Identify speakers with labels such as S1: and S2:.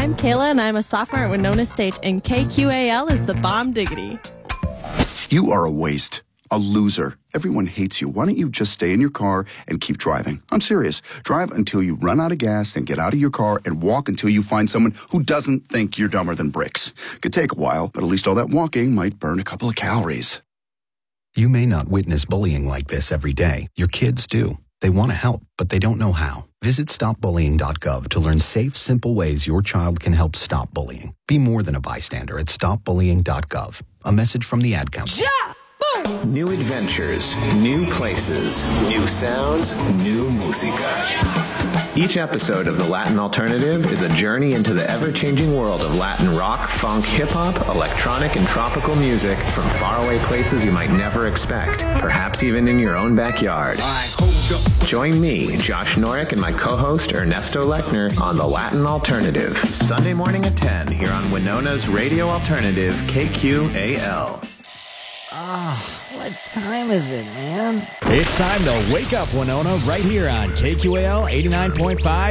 S1: I'm Kayla, and I'm a sophomore at Winona State, and KQAL is the bomb diggity.
S2: You are a waste. A loser. Everyone hates you. Why don't you just stay in your car and keep driving? I'm serious. Drive until you run out of gas, then get out of your car and walk until you find someone who doesn't think you're dumber than bricks. Could take a while, but at least all that walking might burn a couple of calories.
S3: You may not witness bullying like this every day. Your kids do. They want to help, but they don't know how. Visit stopbullying.gov to learn safe, simple ways your child can help stop bullying. Be more than a bystander at stopbullying.gov. A message from the Ad Council.
S1: Yeah! Boom!
S4: New adventures, new places, new sounds, new música. Each episode of The Latin Alternative is a journey into the ever-changing world of Latin rock, funk, hip-hop, electronic, and tropical music from faraway places you might never expect, perhaps even in your own backyard. Join me, Josh Norick, and my co-host Ernesto Lechner on The Latin Alternative, Sunday morning at 10 here on Winona's Radio Alternative, KQAL.
S5: What time is it, man?
S6: It's time to wake up, Winona, right here on KQAL 89.5.